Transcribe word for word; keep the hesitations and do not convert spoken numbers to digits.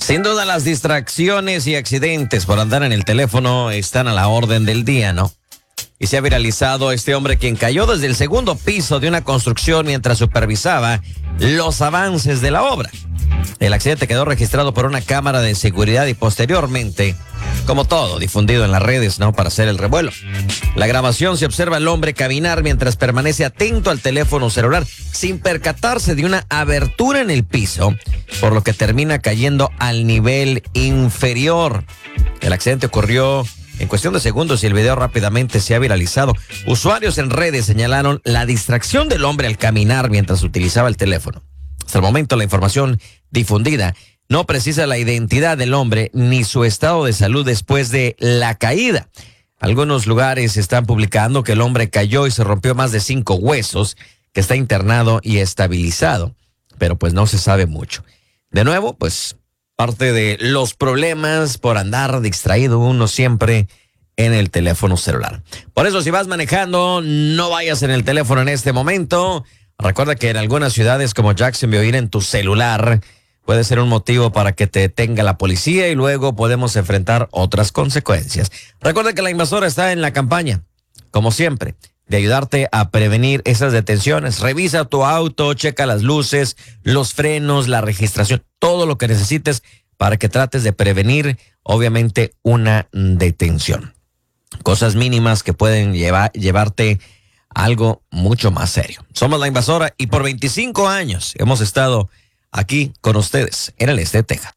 Sin duda las distracciones y accidentes por andar en el teléfono están a la orden del día, ¿no? Y se ha viralizado este hombre quien cayó desde el segundo piso de una construcción mientras supervisaba los avances de la obra. El accidente quedó registrado por una cámara de seguridad y posteriormente, como todo, difundido en las redes, ¿no? Para hacer el revuelo. La grabación se observa al hombre caminar mientras permanece atento al teléfono celular sin percatarse de una abertura en el piso, por lo que termina cayendo al nivel inferior. El accidente ocurrió en cuestión de segundos y el video rápidamente se ha viralizado. Usuarios en redes señalaron la distracción del hombre al caminar mientras utilizaba el teléfono. Hasta el momento la información difundida no precisa la identidad del hombre ni su estado de salud después de la caída. Algunos lugares están publicando que el hombre cayó y se rompió más de cinco huesos, que está internado y estabilizado, pero pues no se sabe mucho. De nuevo, pues parte de los problemas por andar distraído uno siempre en el teléfono celular. Por eso si vas manejando, no vayas en el teléfono en este momento. Recuerda que en algunas ciudades como Jacksonville ir en tu celular puede ser un motivo para que te detenga la policía y luego podemos enfrentar otras consecuencias. Recuerda que la invasora está en la campaña, como siempre, de ayudarte a prevenir esas detenciones. Revisa tu auto, checa las luces, los frenos, la registración, todo lo que necesites para que trates de prevenir, obviamente, una detención. Cosas mínimas que pueden llevar, llevarte a algo mucho más serio. Somos La Invasora y por veinticinco años hemos estado aquí con ustedes en el este de Texas.